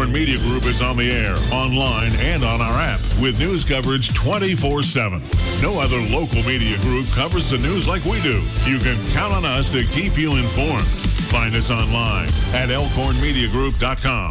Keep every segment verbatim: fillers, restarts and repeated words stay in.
Elkhorn Media Group is on the air, online, and on our app with news coverage twenty-four seven. No other local media group covers the news like we do. You can count on us to keep you informed. Find us online at elkhorn media group dot com.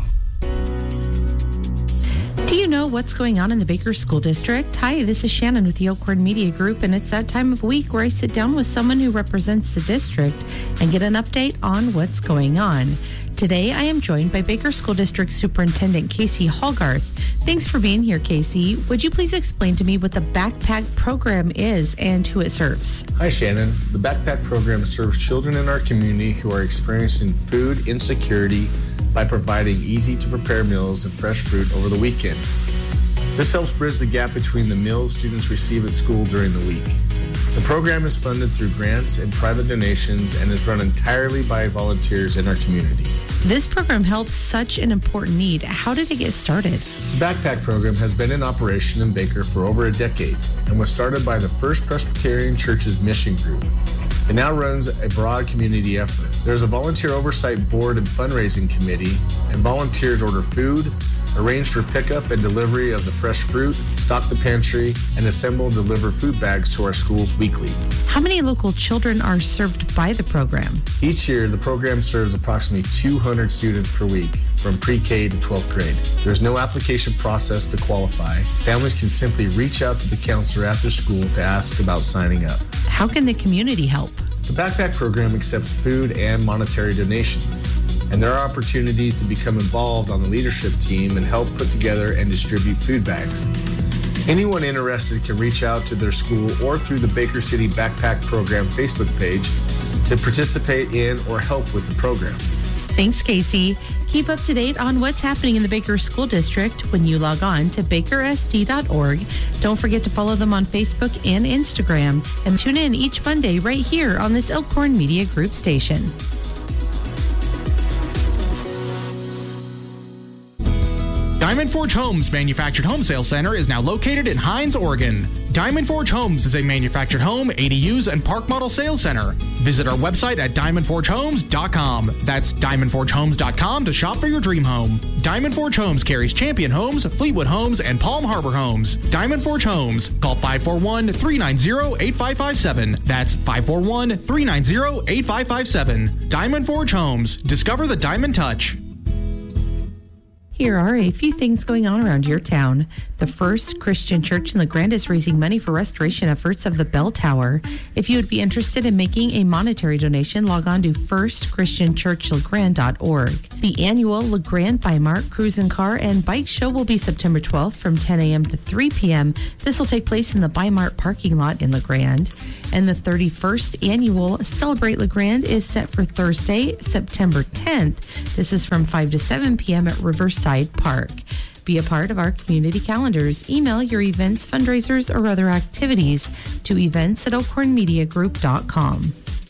Do you know what's going on in the Baker School District? Hi, this is Shannon with the Elkhorn Media Group, and it's that time of week where I sit down with someone who represents the district and get an update on what's going on. Today, I am joined by Baker School District Superintendent Casey Hallgarth. Thanks for being here, Casey. Would you please explain to me what the Backpack Program is and who it serves? Hi, Shannon. The Backpack Program serves children in our community who are experiencing food insecurity by providing easy-to-prepare meals and fresh fruit over the weekend. This helps bridge the gap between the meals students receive at school during the week. The program is funded through grants and private donations and is run entirely by volunteers in our community. This program helps such an important need. How did it get started? The Backpack Program has been in operation in Baker for over a decade and was started by the First Presbyterian Church's mission group. It now runs a broad community effort. There's a volunteer oversight board and fundraising committee, and volunteers order food, arrange for pickup and delivery of the fresh fruit, stock the pantry, and assemble and deliver food bags to our schools weekly. How many local children are served by the program? Each year, the program serves approximately two hundred students per week from pre-K to twelfth grade. There's no application process to qualify. Families can simply reach out to the counselor after school to ask about signing up. How can the community help? The Backpack Program accepts food and monetary donations, and there are opportunities to become involved on the leadership team and help put together and distribute food bags. Anyone interested can reach out to their school or through the Baker City Backpack Program Facebook page to participate in or help with the program. Thanks, Casey. Keep up to date on what's happening in the Baker School District when you log on to baker s d dot org. Don't forget to follow them on Facebook and Instagram, and tune in each Monday right here on this Elkhorn Media Group station. Diamond Forge Homes Manufactured Home Sales Center is now located in Hines, Oregon. Diamond Forge Homes is a manufactured home, A D Us, and park model sales center. Visit our website at diamond forge homes dot com. That's diamond forge homes dot com to shop for your dream home. Diamond Forge Homes carries Champion Homes, Fleetwood Homes, and Palm Harbor Homes. Diamond Forge Homes. Call five four one, three nine zero, eight five five seven. That's five four one, three nine zero, eight five five seven. Diamond Forge Homes. Discover the Diamond Touch. Here are a few things going on around your town. The First Christian Church in LeGrand is raising money for restoration efforts of the bell tower. If you would be interested in making a monetary donation, log on to first christian church legrand dot org. The annual LeGrand Bi-Mart Cruise and Car and Bike Show will be September twelfth from ten a.m. to three p.m. This will take place in the Bi-Mart parking lot in LeGrand. And the thirty-first annual Celebrate LeGrand is set for Thursday, September tenth. This is from five to seven p.m. at Riverside Park. Be a part of our community calendars. Email your events, fundraisers, or other activities to events at elkhorn media group dot com.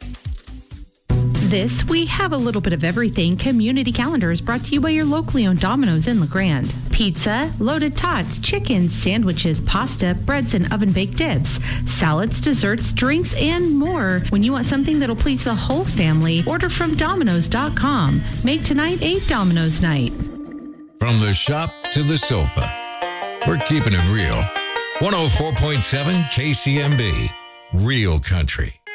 This, we have a little bit of everything. Community calendar is brought to you by your locally owned Domino's in LeGrand. Pizza, loaded tots, chicken, sandwiches, pasta, breads, and oven-baked dips, salads, desserts, drinks, and more. When you want something that'll please the whole family, order from domino's dot com. Make tonight a Domino's night. From the shop to the sofa, we're keeping it real. one oh four point seven K C M B, Real Country.